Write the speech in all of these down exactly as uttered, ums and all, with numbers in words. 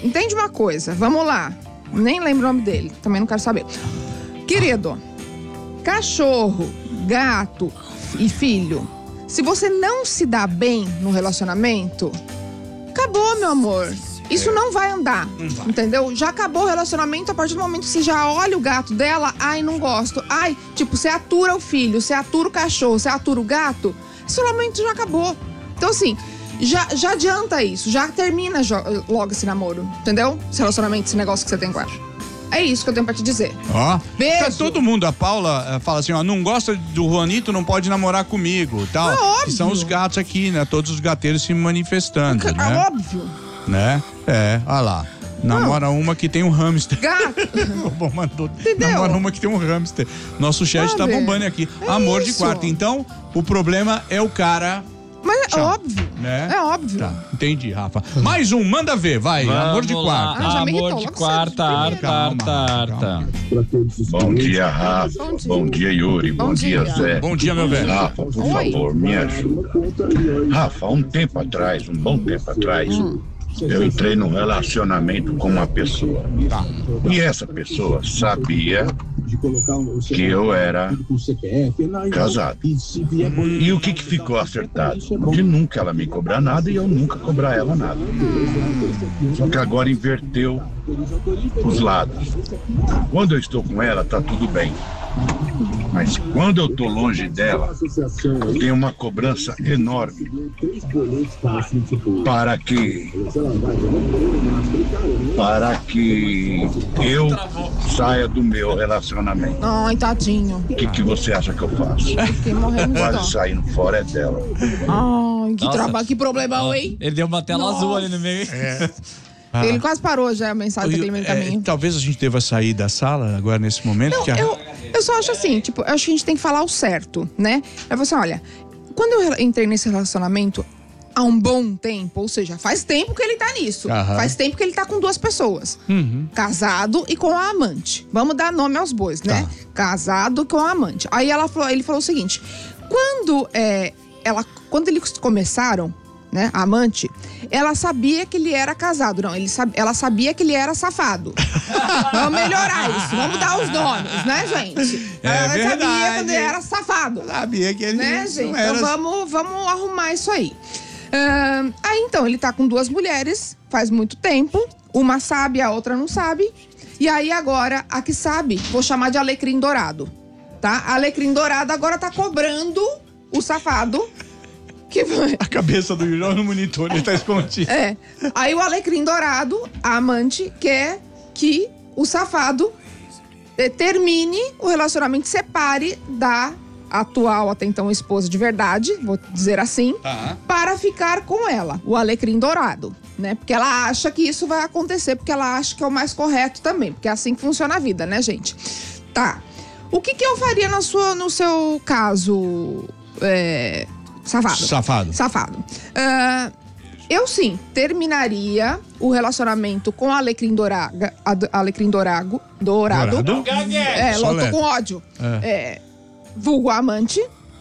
entende uma coisa, vamos lá. Nem lembro o nome dele, também não quero saber. Querido, cachorro, gato e filho, se você não se dá bem no relacionamento, acabou, meu amor. Isso não vai andar, não vai. Entendeu? Já acabou o relacionamento a partir do momento que você já olha o gato dela, ai, não gosto. Ai, tipo, você atura o filho, você atura o cachorro, você atura o gato, esse relacionamento já acabou. Então, assim, já, já adianta isso, já termina logo esse namoro, entendeu? Esse relacionamento, esse negócio que você tem com ela. É isso que eu tenho pra te dizer. Ó, beijo. Tá todo mundo, a Paula uh, fala assim, ó, não gosta do Juanito, não pode namorar comigo, tal. É óbvio. Que são os gatos aqui, né? Todos os gateiros se manifestando, é, né? É óbvio. Né? É, olha lá. Namora não. uma que tem um hamster. Gato. Bom, mandou. Namora uma que tem um hamster. Nosso chat ah, tá bombando aqui. É Amor isso. de quarto. Então, o problema é o cara... Mas é Tchau. óbvio, né? É óbvio. Tá, entendi, Rafa. Mais um, manda ver, vai. Vamos amor de quarto. Ah, amor de quarta, Arta, Arta, Arta. Bom dia, Rafa. Bom dia, Bom dia Yuri. Bom, Bom dia, dia, Zé. Bom dia, meu velho. Rafa, por Oi. favor, me ajuda. Rafa, um tempo atrás, um bom tempo atrás, hum. eu entrei num relacionamento com uma pessoa. Tá. E essa pessoa sabia que eu era casado. E o que que ficou acertado? De nunca ela me cobrar nada e eu nunca cobrar ela nada. Só que agora inverteu os lados. Quando eu estou com ela, tá tudo bem. Mas quando eu tô longe dela, tem uma cobrança enorme para que para que eu saia do meu relacionamento. Ai, tadinho. O que que você acha que eu faço? Fiquei morrendo de dó. Quase saindo fora é dela. Ai, que Nossa. trabalho, que problemão, hein? Ele deu uma tela Nossa. azul ali no meio. É. Ele quase parou já a mensagem daquele meio é, caminho. talvez a gente deva sair da sala agora nesse momento. Não, que a... eu, eu só acho assim, tipo, eu acho que a gente tem que falar o certo, né? É você, olha, quando eu entrei nesse relacionamento há um bom tempo, ou seja, faz tempo que ele tá nisso. Aham. Faz tempo que ele tá com duas pessoas. Uhum. Casado e com a amante. Vamos dar nome aos bois, né? Tá. Casado com a amante. Aí ela falou, ele falou o seguinte, quando, é, ela, quando eles começaram, né, a amante, ela sabia que ele era casado. Não, ele sab... ela sabia que ele era safado. Vamos melhorar isso. Vamos dar os nomes, né, gente? É ela verdade. sabia que ele era safado. Sabia que ele Né, não gente? era... Então vamos, vamos arrumar isso aí. Uh, aí, então, ele tá com duas mulheres faz muito tempo. Uma sabe, a outra não sabe. E aí, agora, a que sabe, vou chamar de Alecrim Dourado, tá? A Alecrim Dourado agora tá cobrando o safado. Que vai... A cabeça do João no monitor, ele tá escondido. É. Aí o Alecrim Dourado, a amante, quer que o safado eh, termine o relacionamento, separe da atual, até então, esposa de verdade, vou dizer assim, Tá. para ficar com ela, o Alecrim Dourado, né? Porque ela acha que isso vai acontecer, porque ela acha que é o mais correto também, porque é assim que funciona a vida, né, gente? Tá. O que que eu faria na sua, no seu caso, é... Safado. Safado. Safado. Uh, eu sim, terminaria o relacionamento com a Alecrim Douraga, a Alecrim Dourago, Dourado. Dourado? É, Só tô leve. com ódio. É. É, vulgo amante.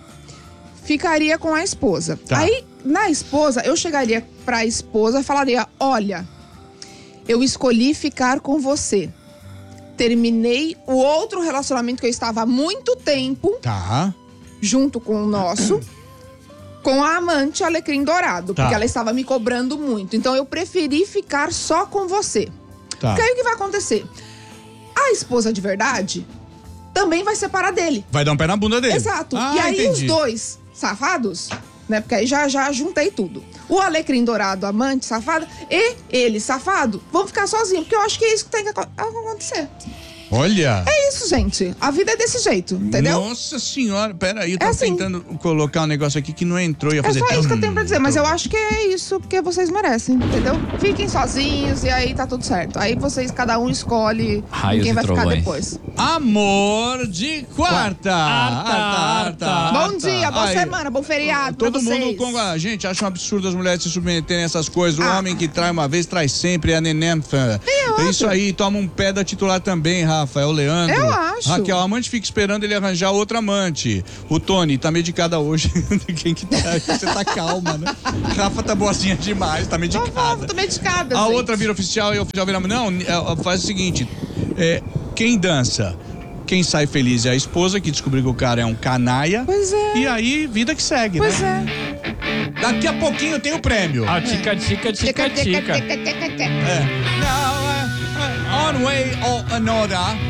Ficaria com a esposa. Tá. Aí, na esposa, eu chegaria pra esposa e falaria, olha, eu escolhi ficar com você. Terminei o outro relacionamento que eu estava há muito tempo, Tá. junto com o nosso, com a amante Alecrim Dourado, Tá. porque ela estava me cobrando muito. Então eu preferi ficar só com você. Tá. Porque aí o que vai acontecer? A esposa de verdade também vai separar dele. Vai dar um pé na bunda dele. Exato. Ah, e aí entendi. os dois safados, né? Porque aí já, já juntei tudo. O Alecrim Dourado, amante, safado, e ele, safado, vão ficar sozinhos. Porque eu acho que é isso que tem que aco- acontecer. Olha. É isso, gente. A vida é desse jeito, entendeu? Nossa senhora, peraí, eu tô É assim. tentando colocar um negócio aqui que não entrou. Ia É fazer só isso que eu tum, tenho pra dizer, mas tum. eu acho que é isso porque vocês merecem, entendeu? Fiquem sozinhos e aí tá tudo certo. Aí vocês, cada um escolhe Raios quem e vai ficar trovões. depois. Amor de quarta. Arta, Arta. Bom dia, boa Aí, semana, bom feriado pra Todo vocês. mundo com a gente acha um absurdo as mulheres se submeterem a essas coisas. O Ah. homem que trai uma vez, trai sempre. É a neném. Eu outro. É isso aí, toma um pé da titular também, Rafa, é o Leandro. Eu acho. Raquel, a amante fica esperando ele arranjar outra amante. O Tony, tá medicada hoje. Quem que tá? Você tá calma, né? Rafa tá boazinha demais, tá medicada. Tô, tô medicada, A gente. outra vira oficial e o oficial vira... Não, faz o seguinte, é, quem dança... Quem sai feliz é a esposa, que descobriu que o cara é um canalha. Pois é. E aí, vida que segue, Pois né? é. Daqui a pouquinho tem o prêmio. Ah, tica, tica, tica, tica. É. Now, uh, uh, on way or another.